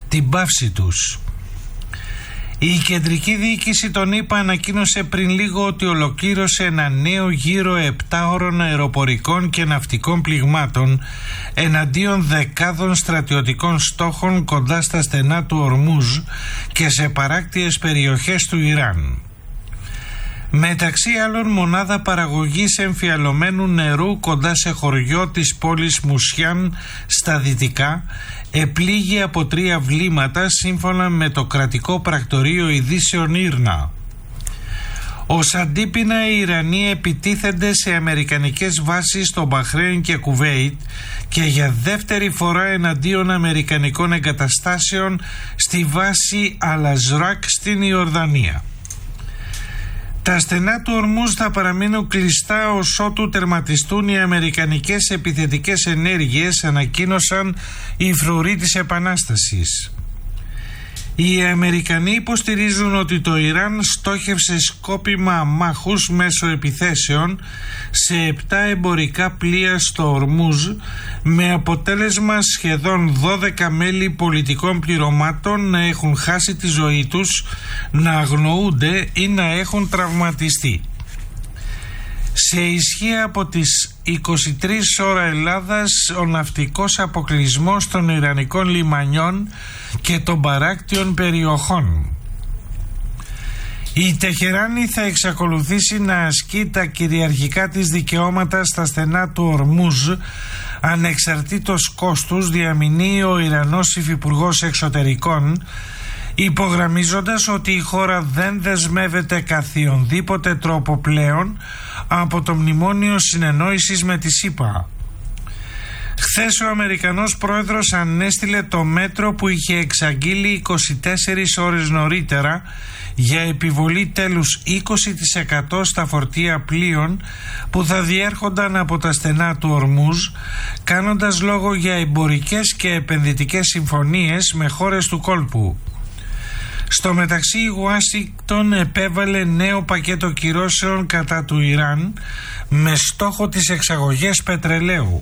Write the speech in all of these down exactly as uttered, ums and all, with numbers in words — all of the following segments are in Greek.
την πάυση τους. Η κεντρική διοίκηση των ΗΠΑ ανακοίνωσε πριν λίγο ότι ολοκλήρωσε ένα νέο γύρο επτάωρων αεροπορικών και ναυτικών πληγμάτων εναντίον δεκάδων στρατιωτικών στόχων κοντά στα στενά του Ορμούζ και σε παράκτιες περιοχές του Ιράν. Μεταξύ άλλων, μονάδα παραγωγής εμφιαλωμένου νερού κοντά σε χωριό της πόλης Μουσιάν στα δυτικά επλήγει από τρία βλήματα σύμφωνα με το κρατικό πρακτορείο ειδήσεων Ήρνα. Ως αντίπεινα, οι Ιρανοί επιτίθενται σε αμερικανικές βάσεις στο Μπαχρέιν και Κουβέιτ και για δεύτερη φορά εναντίον αμερικανικών εγκαταστάσεων στη βάση Αλαζράκ στην Ιορδανία. Τα στενά του Ορμούζ θα παραμείνουν κλειστά ως ότου τερματιστούν οι αμερικανικές επιθετικές ενέργειες, ανακοίνωσαν οι φρουροί της Επανάστασης. Οι Αμερικανοί υποστηρίζουν ότι το Ιράν στόχευσε σκόπιμα αμάχους μέσω επιθέσεων σε επτά εμπορικά πλοία στο Ορμούζ, με αποτέλεσμα σχεδόν δώδεκα μέλη πολιτικών πληρωμάτων να έχουν χάσει τη ζωή τους, να αγνοούνται ή να έχουν τραυματιστεί. Σε ισχύ από τις είκοσι τρεις ώρα Ελλάδας ο ναυτικός αποκλεισμός των Ιρανικών λιμανιών και των παράκτιων περιοχών. Η Τεχεράνη θα εξακολουθήσει να ασκεί τα κυριαρχικά της δικαιώματα στα στενά του Ορμούζ ανεξαρτήτως κόστους, διαμηνύει ο Ιρανός Υφυπουργός Εξωτερικών, υπογραμμίζοντας ότι η χώρα δεν δεσμεύεται καθιονδήποτε τρόπο πλέον από το μνημόνιο συνεννόησης με τη ΣΥΠΑ. Χθες ο Αμερικανός πρόεδρος ανέστειλε το μέτρο που είχε εξαγγείλει είκοσι τέσσερις ώρες νωρίτερα για επιβολή τέλους είκοσι τοις εκατό στα φορτία πλοίων που θα διέρχονταν από τα στενά του Ορμούζ, κάνοντας λόγο για εμπορικές και επενδυτικές συμφωνίες με χώρες του κόλπου. Στο μεταξύ, η Ουάσιγκτον επέβαλε νέο πακέτο κυρώσεων κατά του Ιράν με στόχο τις εξαγωγές πετρελαίου.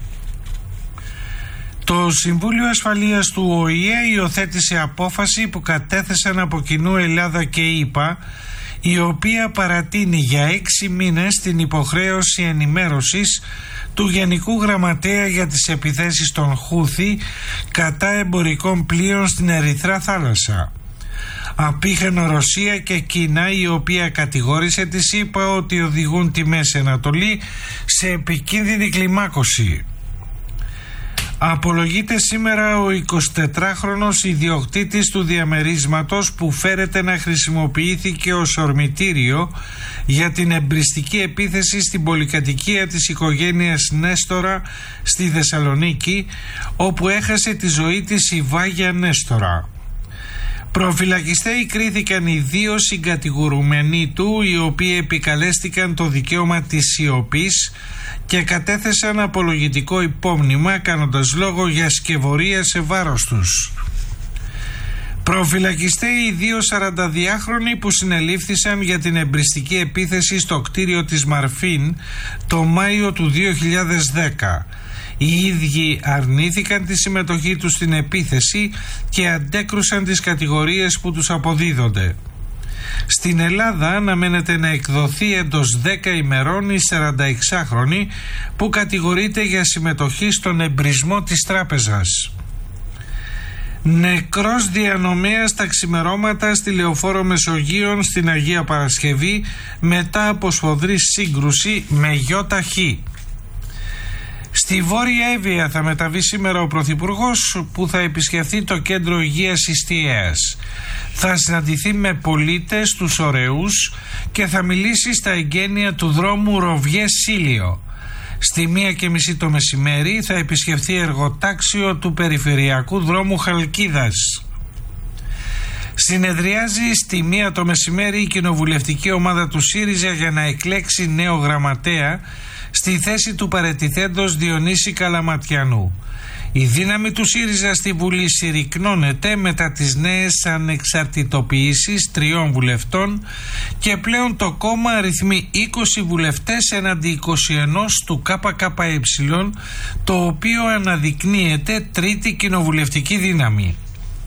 Το Συμβούλιο Ασφαλείας του Ο Η Ε υιοθέτησε απόφαση που κατέθεσαν από κοινού Ελλάδα και ΗΠΑ, η οποία παρατείνει για έξι μήνες την υποχρέωση ενημέρωσης του Γενικού Γραμματέα για τις επιθέσεις των Χούθι κατά εμπορικών πλοίων στην Ερυθρά θάλασσα. Απήχαν Ρωσία και Κίνα, η οποία κατηγόρησε τη ΣΥΠΑ ότι οδηγούν τη Μέση Ανατολή σε επικίνδυνη κλιμάκωση. Απολογείται σήμερα ο εικοσιτετράχρονος ιδιοκτήτης του διαμερίσματος που φέρεται να χρησιμοποιήθηκε ως ορμητήριο για την εμπριστική επίθεση στην πολυκατοικία της οικογένειας Νέστορα στη Θεσσαλονίκη, όπου έχασε τη ζωή της η Βάγια Νέστορα. Προφυλακιστέοι κρίθηκαν οι δύο συγκατηγορουμένοι του, οι οποίοι επικαλέστηκαν το δικαίωμα της σιωπής και κατέθεσαν απολογητικό υπόμνημα, κάνοντας λόγο για σκευωρία σε βάρος τους. Προφυλακιστέοι οι δύο σαρανταδυάχρονοι που συνελήφθησαν για την εμπριστική επίθεση στο κτίριο της Μαρφίν το Μάιο του δύο χιλιάδες δέκα. Οι ίδιοι αρνήθηκαν τη συμμετοχή τους στην επίθεση και αντέκρουσαν τις κατηγορίες που τους αποδίδονται. Στην Ελλάδα αναμένεται να εκδοθεί εντός δέκα ημερών η σαρανταεξάχρονη που κατηγορείται για συμμετοχή στον εμπρισμό της τράπεζας. Νεκρός διανομέας τα ξημερώματα στη Λεωφόρο Μεσογείων στην Αγία Παρασκευή μετά από σφοδρή σύγκρουση με γιοταχή. Στη Βόρεια Εύβοια θα μεταβεί σήμερα ο Πρωθυπουργός, που θα επισκεφθεί το κέντρο υγείας Ιστιαίας. Θα συναντηθεί με πολίτες τους Ωρεούς και θα μιλήσει στα εγγένεια του δρόμου Ροβιέ-Σίλιο. Στη μία και μισή το μεσημέρι θα επισκεφθεί εργοτάξιο του περιφερειακού δρόμου Χαλκίδας. Συνεδριάζει στη μία το μεσημέρι η κοινοβουλευτική ομάδα του ΣΥΡΙΖΑ για να εκλέξει νέο γραμματέα στη θέση του παραιτηθέντος Διονύση Καλαματιανού. Η δύναμη του ΣΥΡΙΖΑ στη Βουλή συρρικνώνεται μετά τις νέες ανεξαρτητοποιήσεις τριών βουλευτών και πλέον το κόμμα αριθμεί είκοσι βουλευτές έναντι είκοσι ένα του ΚΚΕ, το οποίο αναδεικνύεται τρίτη κοινοβουλευτική δύναμη.